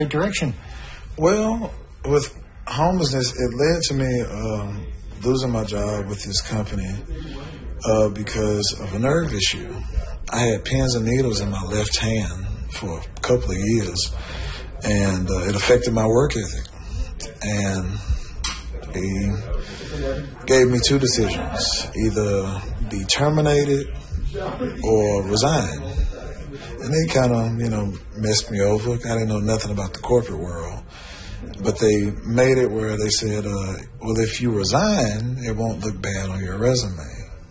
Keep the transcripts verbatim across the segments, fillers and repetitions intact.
direction? Well, with homelessness, it led to me um, losing my job with this company uh, because of a nerve issue. I had pins and needles in my left hand for a couple of years, and uh, it affected my work ethic. And he gave me two decisions: either be terminated or resign. And they kind of, you know, messed me over. I didn't know nothing about the corporate world. But they made it where they said, uh, well, if you resign, it won't look bad on your resume.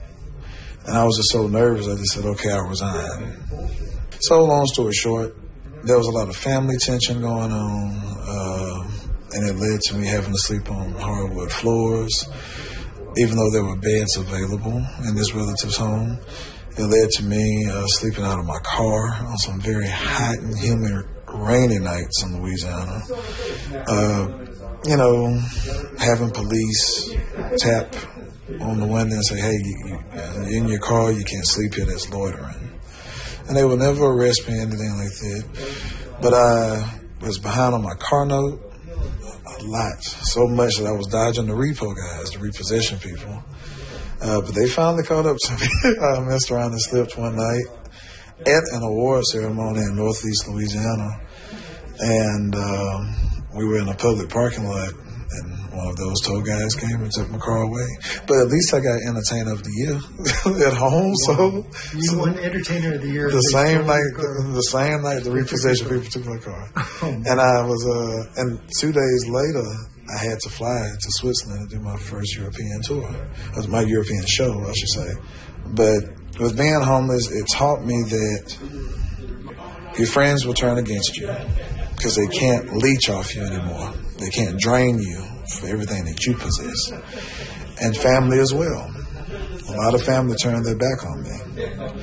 And I was just so nervous, I just said, okay, I'll resign. So long story short, there was a lot of family tension going on, uh, and it led to me having to sleep on hardwood floors, even though there were beds available in this relative's home. It led to me uh, sleeping out of my car on some very hot and humid, rainy nights in Louisiana. Uh, you know, having police tap on the window and say, hey, you, you, in your car, you can't sleep here, that's loitering. And they would never arrest me or anything like that. But I was behind on my car note a lot, so much that I was dodging the repo guys, the repossession people. Uh, but they finally caught up to me. I messed around and slipped one night at an award ceremony in Northeast Louisiana. And um, we were in a public parking lot, and one of those tow guys came and took my car away. But at least I got Entertainer of the Year at home. Wow. So You so won Entertainer of the Year. the same night, the, the same night the repossession people took my car. Oh, and I was, uh, and two days later, I had to fly to Switzerland to do my first European tour. It was my European show, I should say. But with being homeless, it taught me that your friends will turn against you because they can't leech off you anymore. They can't drain you for everything that you possess. And family as well. A lot of family turned their back on me.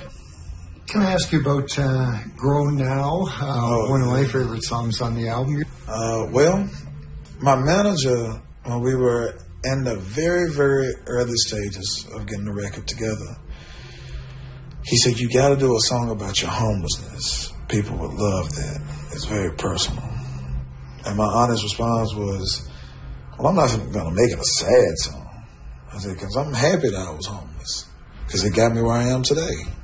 Can I ask you about uh, Grow Now, uh, Oh. one of my favorite songs on the album? Uh, well, my manager, when we were in the very, very early stages of getting the record together, he said, you got to do a song about your homelessness. People would love that. It's very personal. And my honest response was, well, I'm not going to make it a sad song. I said, because I'm happy that I was homeless, because it got me where I am today.